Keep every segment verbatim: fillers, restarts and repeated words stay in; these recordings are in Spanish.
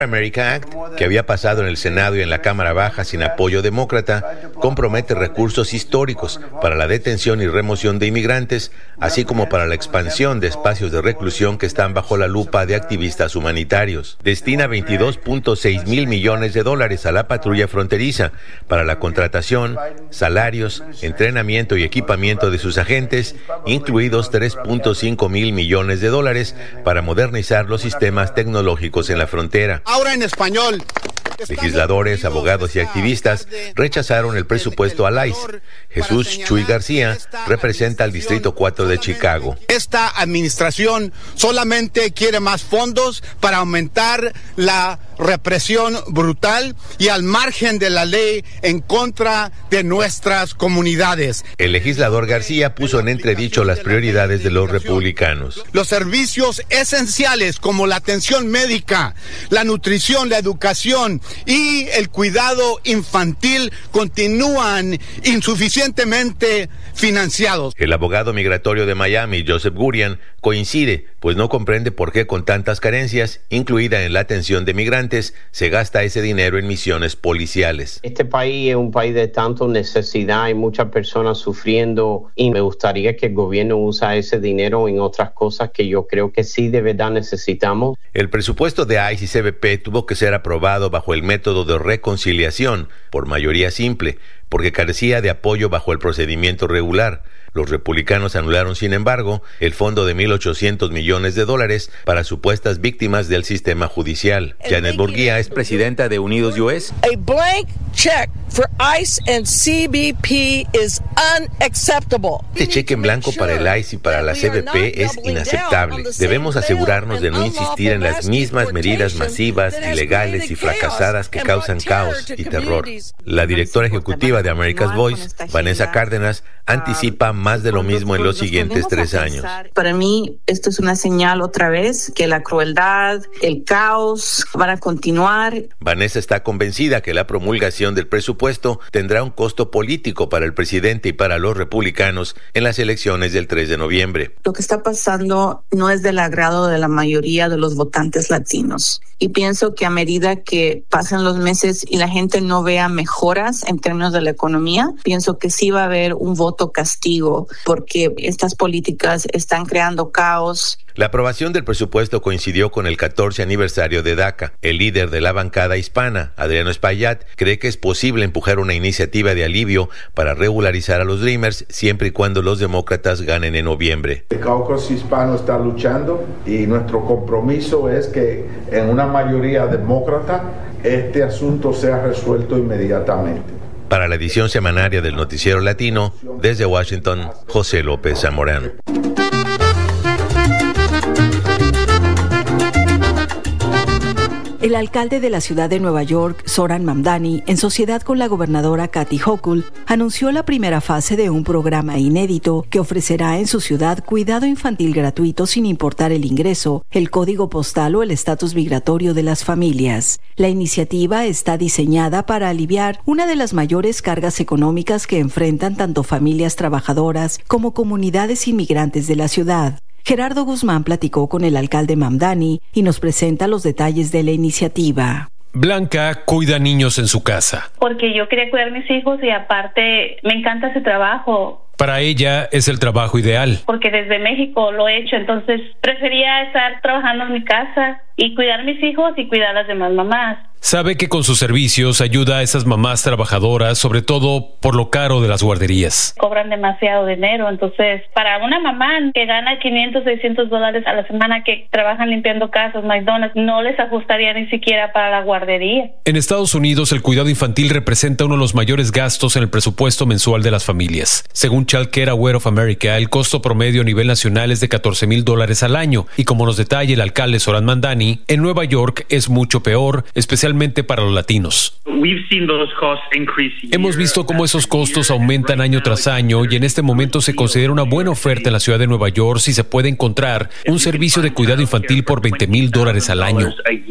America Act, que había pasado en el Senado y en la Cámara Baja sin apoyo demócrata, compromete recursos históricos para la detención y remoción de inmigrantes, así como para la expansión de espacios de reclusión que están bajo la lupa de activistas humanitarios. Destina veintidós punto seis mil millones de dólares a la patrulla fronteriza para la contratación, salarios, entrenamiento y equipamiento de sus agentes, incluidos tres punto cinco mil millones de dólares para modernizar los sistemas tecnológicos en la frontera. Ahora en español. Legisladores, abogados y activistas rechazaron el presupuesto al I C E. Jesús Chuy García representa al Distrito cuatro de Chicago. Esta administración solamente quiere más fondos para aumentar la represión brutal y al margen de la ley en contra de nuestras comunidades. El legislador García puso en entredicho las prioridades de los republicanos. Los servicios esenciales como la atención médica, la nutrición, la educación y el cuidado infantil continúan insuficientemente financiados. El abogado migratorio de Miami, Joseph Gurian, coincide, pues no comprende por qué con tantas carencias, incluida en la atención de migrantes, se gasta ese dinero en misiones policiales. Este país es un país de tanta necesidad, hay muchas personas sufriendo y me gustaría que el gobierno use ese dinero en otras cosas que yo creo que sí de verdad necesitamos. El presupuesto de I C E y C B P tuvo que ser aprobado bajo el método de reconciliación por mayoría simple, porque carecía de apoyo bajo el procedimiento regular. Los republicanos anularon, sin embargo, el fondo de mil ochocientos millones de dólares para supuestas víctimas del sistema judicial. Janet Burguía es presidenta de Unidos U S. A blank check for I C E and C B P is unacceptable. Este cheque en blanco para el I C E y para la C B P es inaceptable. Debemos asegurarnos de no insistir en las mismas medidas masivas, ilegales y fracasadas que causan caos y terror. La directora ejecutiva de America's Voice, Vanessa Cárdenas, anticipa más de lo mismo en los siguientes tres años. Para mí, esto es una señal otra vez que la crueldad, el caos van a continuar. Vanessa está convencida que la promulgación del presupuesto tendrá un costo político para el presidente y para los republicanos en las elecciones del tres de noviembre. Lo que está pasando no es del agrado de la mayoría de los votantes latinos. Y pienso que a medida que pasen los meses y la gente no vea mejoras en términos de la economía, pienso que sí va a haber un voto castigo porque estas políticas están creando caos. La aprobación del presupuesto coincidió con el catorce aniversario de DACA. El líder de la bancada hispana, Adriano Espaillat, cree que es posible empujar una iniciativa de alivio para regularizar a los Dreamers siempre y cuando los demócratas ganen en noviembre. El caucus hispano está luchando y nuestro compromiso es que en una mayoría demócrata este asunto sea resuelto inmediatamente. Para la edición semanaria del Noticiero Latino, desde Washington, José López Zamorano. El alcalde de la ciudad de Nueva York, Zoran Mamdani, en sociedad con la gobernadora Kathy Hochul, anunció la primera fase de un programa inédito que ofrecerá en su ciudad cuidado infantil gratuito sin importar el ingreso, el código postal o el estatus migratorio de las familias. La iniciativa está diseñada para aliviar una de las mayores cargas económicas que enfrentan tanto familias trabajadoras como comunidades inmigrantes de la ciudad. Gerardo Guzmán platicó con el alcalde Mamdani y nos presenta los detalles de la iniciativa. Blanca cuida niños en su casa. Porque yo quería cuidar a mis hijos y aparte me encanta ese trabajo. Para ella es el trabajo ideal. Porque desde México lo he hecho, entonces prefería estar trabajando en mi casa y cuidar a mis hijos y cuidar a las demás mamás. Sabe que con sus servicios ayuda a esas mamás trabajadoras, sobre todo por lo caro de las guarderías. Cobran demasiado dinero, entonces para una mamá que gana quinientos, seiscientos dólares a la semana que trabajan limpiando casas, McDonald's, no les ajustaría ni siquiera para la guardería. En Estados Unidos, el cuidado infantil representa uno de los mayores gastos en el presupuesto mensual de las familias. Según Childcare Aware of America, el costo promedio a nivel nacional es de catorce mil dólares al año, y como nos detalla el alcalde Zoran Mamdani, en Nueva York es mucho peor, especialmente para los latinos. Hemos visto cómo esos costos aumentan año tras año y en este momento se considera una buena oferta en la ciudad de Nueva York si se puede encontrar un servicio de cuidado infantil por veinte mil dólares al año.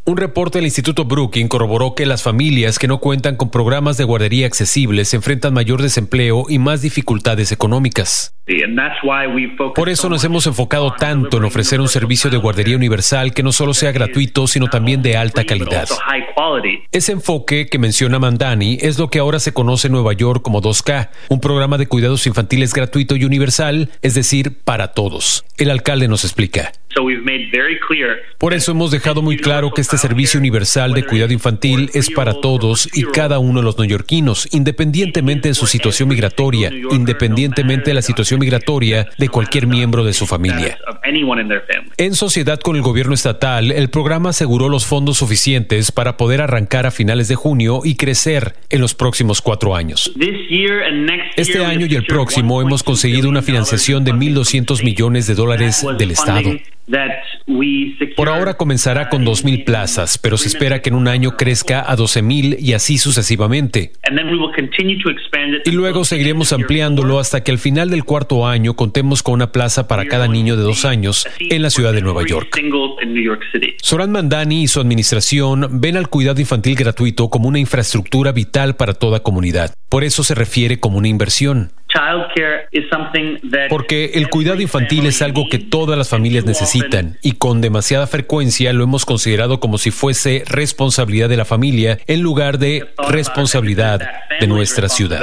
Un reporte del Instituto Brookings corroboró que las familias que no cuentan con programas de guardería accesibles enfrentan mayor desempleo y más dificultades económicas. Por eso nos hemos enfocado tanto en ofrecer un servicio de guardería universal que no solo sea gratuito, sino también de alta calidad. Ese enfoque que menciona Mamdani es lo que ahora se conoce en Nueva York como dos K, un programa de cuidados infantiles gratuito y universal, es decir, para todos. El alcalde nos explica. Por eso hemos dejado muy claro que este servicio universal de cuidado infantil es para todos y cada uno de los neoyorquinos, independientemente de su situación migratoria, independientemente de la situación migratoria de cualquier miembro de su familia. En sociedad con el gobierno estatal, el programa aseguró los fondos suficientes para poder arrancar a finales de junio y crecer en los próximos cuatro años. Este año y el próximo hemos conseguido una financiación de mil doscientos millones de dólares del Estado. Por ahora comenzará con dos mil plazas, pero se espera que en un año crezca a doce mil y así sucesivamente. Y luego seguiremos ampliándolo hasta que al final del cuarto año contemos con una plaza para cada niño de dos años en la ciudad de Nueva York. Zoran Mamdani y su administración ven al cuidado infantil gratuito como una infraestructura vital para toda comunidad. Por eso se refiere como una inversión. Porque el cuidado infantil es algo que todas las familias necesitan y con demasiada frecuencia lo hemos considerado como si fuese responsabilidad de la familia en lugar de responsabilidad de nuestra ciudad.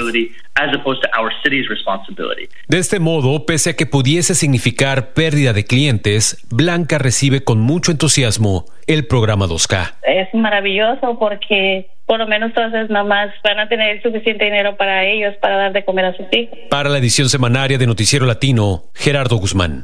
De este modo, pese a que pudiese significar pérdida de clientes, Blanca recibe con mucho entusiasmo el programa dos K. Es maravilloso porque por lo menos todas las mamás van a tener suficiente dinero para ellos, para dar de comer a sus hijos. Para la edición semanaria de Noticiero Latino, Gerardo Guzmán.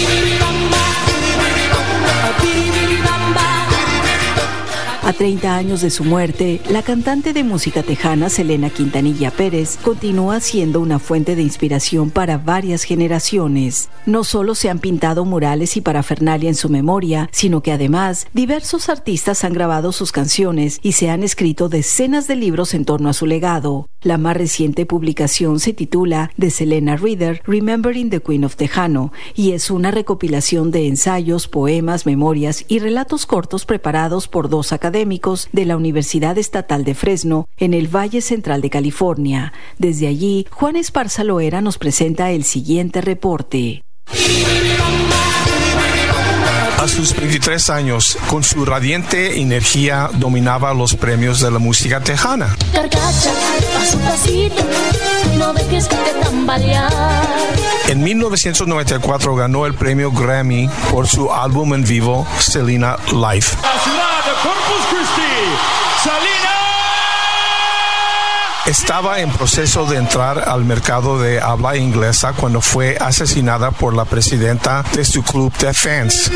A treinta años de su muerte, la cantante de música tejana Selena Quintanilla Pérez continúa siendo una fuente de inspiración para varias generaciones. No solo se han pintado murales y parafernalia en su memoria, sino que además diversos artistas han grabado sus canciones y se han escrito decenas de libros en torno a su legado. La más reciente publicación se titula The Selena Reader, Remembering the Queen of Tejano, y es una recopilación de ensayos, poemas, memorias y relatos cortos preparados por dos académicos de la Universidad Estatal de Fresno, en el Valle Central de California. Desde allí, Juan Esparza Loera nos presenta el siguiente reporte. A sus veintitrés años, con su radiante energía, dominaba los premios de la música tejana. Carcacha, paso pasito, no dejes que te tambalear. En mil novecientos noventa y cuatro ganó el premio Grammy por su álbum en vivo, Selena Live. La ciudad de Corpus Christi, Selena. Estaba en proceso de entrar al mercado de habla inglesa cuando fue asesinada por la presidenta de su club de fans.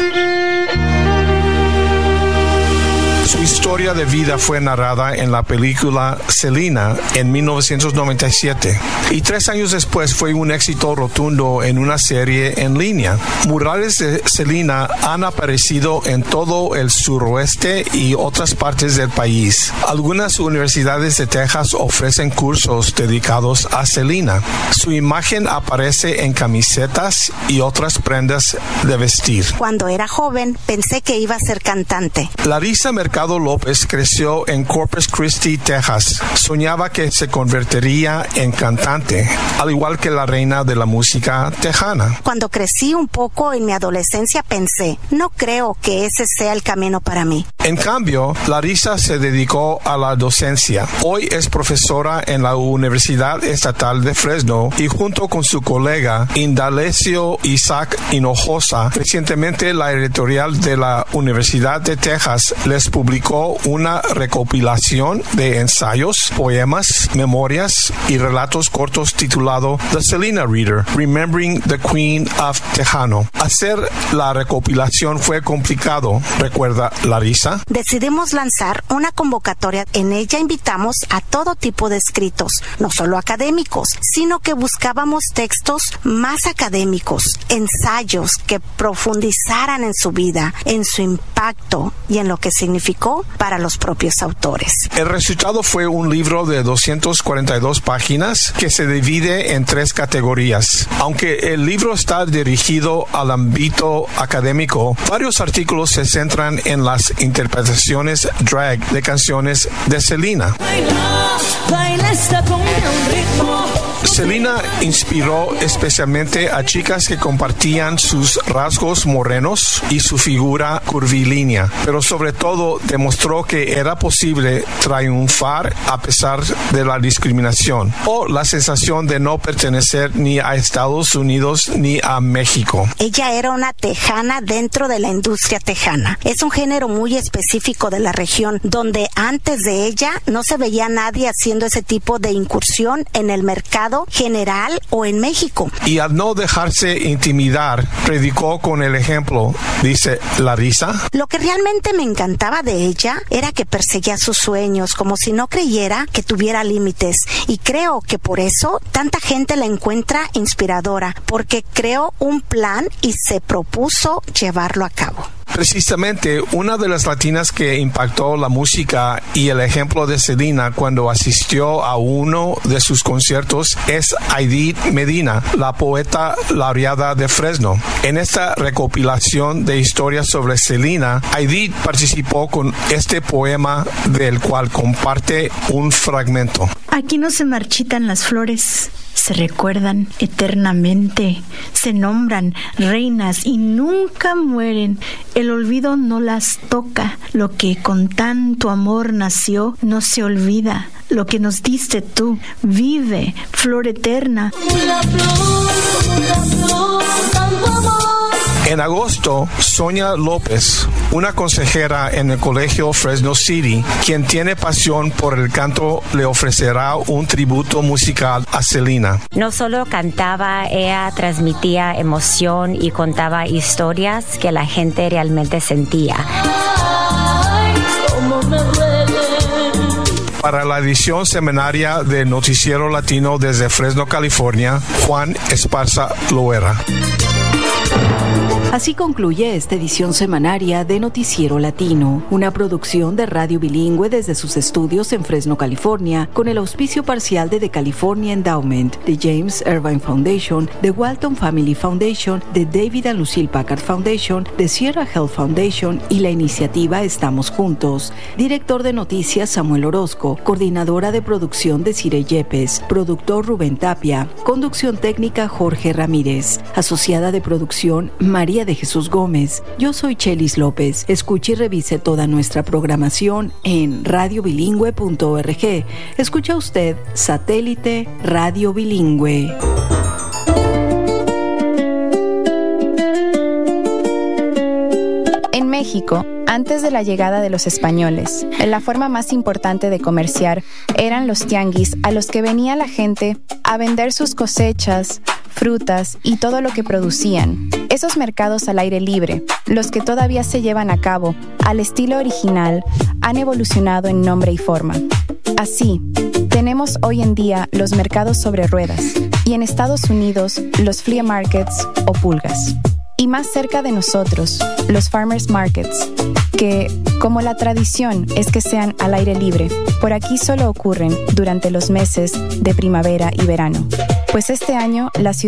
Su historia de vida fue narrada en la película Selena en mil novecientos noventa y siete y tres años después fue un éxito rotundo en una serie en línea. Murales de Selena han aparecido en todo el suroeste y otras partes del país. Algunas universidades de Texas ofrecen cursos dedicados a Selena. Su imagen aparece en camisetas y otras prendas de vestir. Cuando era joven pensé que iba a ser cantante. Larissa Mercado López creció en Corpus Christi, Texas. Soñaba que se convertiría en cantante, al igual que la reina de la música tejana. Cuando crecí un poco en mi adolescencia pensé, no creo que ese sea el camino para mí. En cambio, Larissa se dedicó a la docencia. Hoy es profesora en la Universidad Estatal de Fresno y junto con su colega Indalecio Isaac Hinojosa, recientemente la editorial de la Universidad de Texas les publicó una recopilación de ensayos, poemas, memorias y relatos cortos titulado The Selena Reader, Remembering the Queen of Tejano. Hacer la recopilación fue complicado, recuerda Larissa. Decidimos lanzar una convocatoria. En ella invitamos a todo tipo de escritos, no solo académicos, sino que buscábamos textos más académicos, ensayos que profundizaran en su vida, en su impacto y en lo que significa específico para los propios autores. El resultado fue un libro de doscientas cuarenta y dos páginas que se divide en tres categorías. Aunque el libro está dirigido al ámbito académico, varios artículos se centran en las interpretaciones drag de canciones de Selena. Baila, baila esta cumbia un ritmo. Selena inspiró especialmente a chicas que compartían sus rasgos morenos y su figura curvilínea, pero sobre todo demostró que era posible triunfar a pesar de la discriminación o la sensación de no pertenecer ni a Estados Unidos ni a México. Ella era una tejana dentro de la industria tejana. Es un género muy específico de la región, donde antes de ella no se veía nadie haciendo ese tipo de incursión en el mercado general o en México. Y al no dejarse intimidar, predicó con el ejemplo, dice Larissa. Lo que realmente me encantaba de ella era que perseguía sus sueños como si no creyera que tuviera límites, y creo que por eso tanta gente la encuentra inspiradora, porque creó un plan y se propuso llevarlo a cabo. Precisamente una de las latinas que impactó la música y el ejemplo de Selena cuando asistió a uno de sus conciertos es Aidid Medina, la poeta laureada de Fresno. En esta recopilación de historias sobre Selena, Aidid participó con este poema del cual comparte un fragmento. Aquí no se marchitan las flores, se recuerdan eternamente, se nombran reinas y nunca mueren. El olvido no las toca, lo que con tanto amor nació no se olvida. Lo que nos diste tú, vive, flor eterna. Una flor, una flor, tanto amor. En agosto, Sonia López, una consejera en el colegio Fresno City, quien tiene pasión por el canto, le ofrecerá un tributo musical a Selena. No solo cantaba, ella transmitía emoción y contaba historias que la gente realmente sentía. Ay, cómo me duele. Para la edición seminaria de Noticiero Latino desde Fresno, California, Juan Esparza Loera. Así concluye esta edición semanaria de Noticiero Latino, una producción de Radio Bilingüe desde sus estudios en Fresno, California, con el auspicio parcial de The California Endowment, de James Irvine Foundation, de Walton Family Foundation, de David and Lucille Packard Foundation, de Sierra Health Foundation y la iniciativa Estamos Juntos. Director de Noticias Samuel Orozco, coordinadora de producción de Cire Yepes, productor Rubén Tapia, conducción técnica Jorge Ramírez, asociada de producción María de Jesús Gómez. Yo soy Chelis López. Escuche y revise toda nuestra programación en radio bilingüe punto org. Escucha usted Satélite Radio Bilingüe. En México, antes de la llegada de los españoles, la forma más importante de comerciar eran los tianguis, a los que venía la gente a vender sus cosechas, frutas y todo lo que producían. Esos mercados al aire libre, los que todavía se llevan a cabo al estilo original, han evolucionado en nombre y forma. Así, tenemos hoy en día los mercados sobre ruedas y en Estados Unidos los flea markets o pulgas. Y más cerca de nosotros, los farmers markets, que, como la tradición es que sean al aire libre, por aquí solo ocurren durante los meses de primavera y verano. Pues este año la ciudad